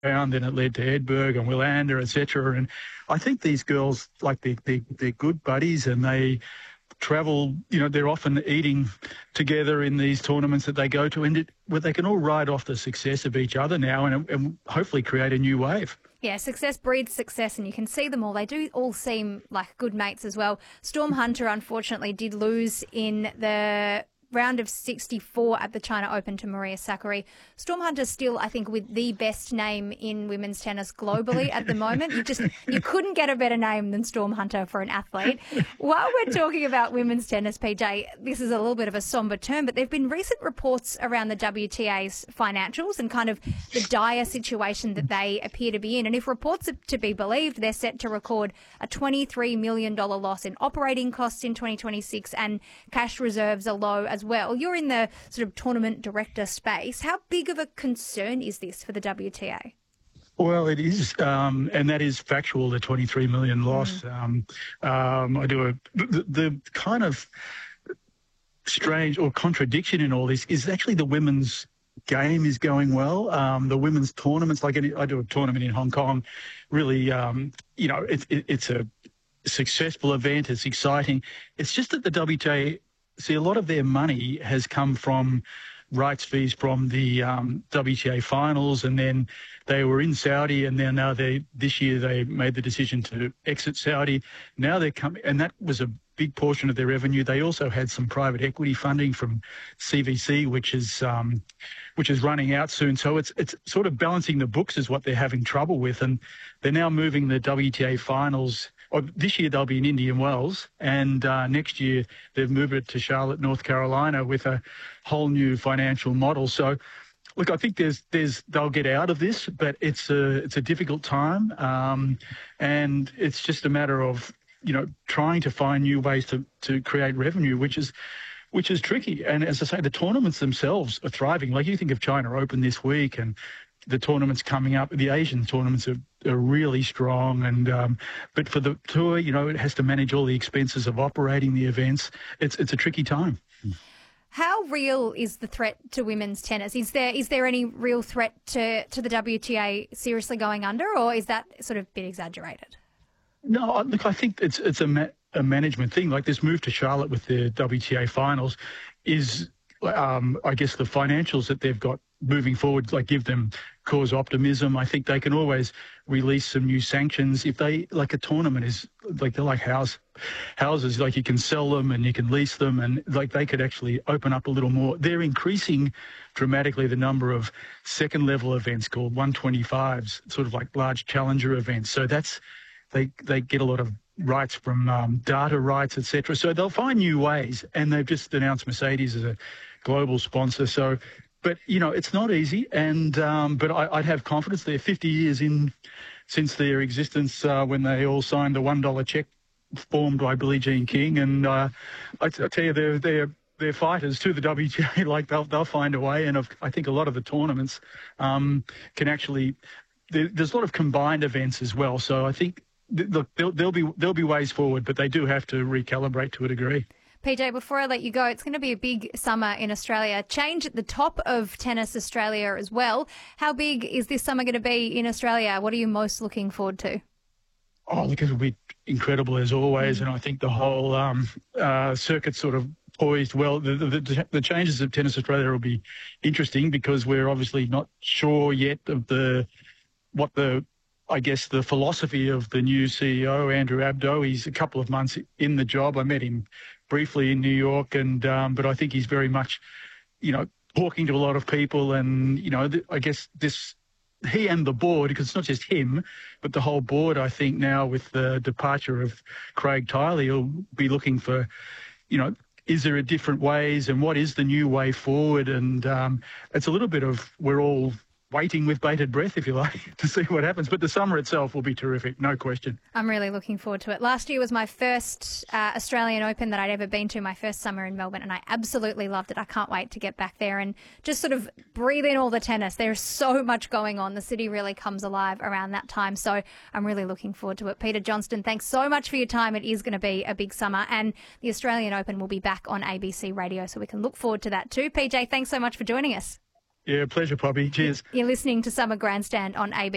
round, then it led to Edberg and Willander, etc. And I think these girls, like, they're good buddies, and they travel, they're often eating together in these tournaments that they go to, and they can all ride off the success of each other now and hopefully create a new wave. Yeah, success breeds success, and you can see them all. They do all seem like good mates as well. Storm Hunter, unfortunately, did lose in the round of 64 at the China Open to Maria Sakkari. Storm Hunter still, I think, with the best name in women's tennis globally at the moment. You couldn't get a better name than Storm Hunter for an athlete. While we're talking about women's tennis, PJ, this is a little bit of a somber term, but there have been recent reports around the WTA's financials and kind of the dire situation that they appear to be in. And if reports are to be believed, they're set to record a $23 million loss in operating costs in 2026, and cash reserves are low as well. You're in the sort of tournament director space. How big of a concern is this for the WTA? Well, it is, and that is factual, the 23 million loss. The kind of strange or contradiction in all this is actually the women's game is going well. The women's tournaments, like I do a tournament in Hong Kong, really, it's a successful event. It's exciting. It's just that the WTA, see, a lot of their money has come from rights fees from the WTA finals, and then they were in Saudi, and then this year they made the decision to exit Saudi. Now they're coming, and that was a big portion of their revenue. They also had some private equity funding from CVC, which is running out soon. So it's sort of balancing the books is what they're having trouble with, and they're now moving the WTA finals. This year they'll be in Indian Wells, and next year they've moved it to Charlotte, North Carolina, with a whole new financial model. So, look, I think they'll get out of this, but it's a difficult time, and it's just a matter of trying to find new ways to create revenue, which is tricky. And as I say, the tournaments themselves are thriving. Like, you think of China Open this week, and the tournaments coming up, the Asian tournaments are really strong. And but for the tour, it has to manage all the expenses of operating the events. It's a tricky time. How real is the threat to women's tennis? Is there any real threat to the WTA seriously going under, or is that sort of a bit exaggerated? No, look, I think it's a management thing. Like, this move to Charlotte with the WTA finals is, I guess, the financials that they've got moving forward, like, give them cause optimism. I think they can always release some new sanctions. If they, like, a tournament is like, they're like houses, like, you can sell them and you can lease them, and like, they could actually open up a little more. They're increasing dramatically the number of second level events called 125s, sort of like large challenger events. So they get a lot of rights from data rights, etc. So they'll find new ways, and they've just announced Mercedes as a global sponsor. So, but it's not easy, and but I'd have confidence. They're 50 years in since their existence, when they all signed the $1 check formed by Billie Jean King, and I tell you, they're fighters to the WTA. Like, they'll find a way, and I think a lot of the tournaments can actually. There's a lot of combined events as well, so I think. Look, there'll be ways forward, but they do have to recalibrate to a degree. PJ, before I let you go, it's going to be a big summer in Australia. Change at the top of Tennis Australia as well. How big is this summer going to be in Australia? What are you most looking forward to? Oh, look, it'll be incredible as always, and I think the whole circuit's sort of poised well. The changes of Tennis Australia will be interesting, because we're obviously not sure yet of what the philosophy of the new CEO, Andrew Abdo. He's a couple of months in the job. I met him briefly in New York, and but I think he's very much, talking to a lot of people, and I guess he and the board, because it's not just him, but the whole board. I think now, with the departure of Craig Tiley, he'll be looking for, is there a different ways, and what is the new way forward? And it's a little bit of, we're all waiting with bated breath, if you like, to see what happens. But the summer itself will be terrific, no question. I'm really looking forward to it. Last year was my first Australian Open that I'd ever been to, my first summer in Melbourne, and I absolutely loved it. I can't wait to get back there and just sort of breathe in all the tennis. There's so much going on. The city really comes alive around that time, so I'm really looking forward to it. Peter Johnston, thanks so much for your time. It is going to be a big summer, and the Australian Open will be back on ABC Radio, so we can look forward to that too. PJ, thanks so much for joining us. Yeah, pleasure, Poppy. Cheers. You're listening to Summer Grandstand on ABC.